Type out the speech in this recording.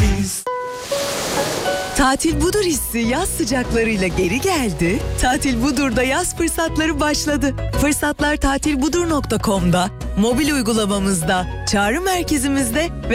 Tatil Budur hissi yaz sıcaklarıyla geri geldi. Tatil Budur'da yaz fırsatları başladı. Fırsatlar tatilbudur.com'da, mobil uygulamamızda, çağrı merkezimizde ve